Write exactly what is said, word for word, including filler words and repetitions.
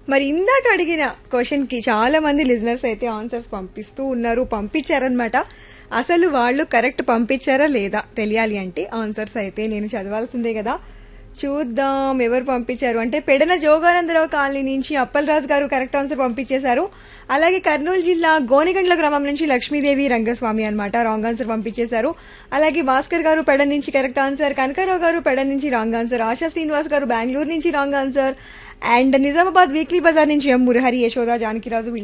మరి ఇందాక అడిగిన క్వశ్చన్ కి చాలా మంది లిజనర్స్ అయితే ఆన్సర్స్ పంపిస్తూ ఉన్నారు, పంపించారనమాట. అసలు వాళ్ళు కరెక్ట్ పంపించారా లేదా తెలియాలి అంటే ఆన్సర్స్ అయితే నేను చదవాల్సిందే కదా. చూద్దాం ఎవరు పంపించారు అంటే పెడన జోగానందరావు కాలనీ నుంచి అప్పలరాజు గారు కరెక్ట్ ఆన్సర్ పంపించేశారు. అలాగే కర్నూలు జిల్లా గోనిగండ్ల గ్రామం నుంచి లక్ష్మీదేవి రంగస్వామి అనమాట రాంగ్ ఆన్సర్ పంపించేశారు. అలాగే భాస్కర్ గారు పెడ నుంచి కరెక్ట్ ఆన్సర్, కనకారావు గారు పెడ నుంచి రాంగ్ ఆన్సర్, ఆశా శ్రీనివాస్ గారు బెంగళూరు నుంచి wrong answer, and Nizamabad weekly Bazar నుంచి ఎం మురహరి, యశోద, జానకిరాజు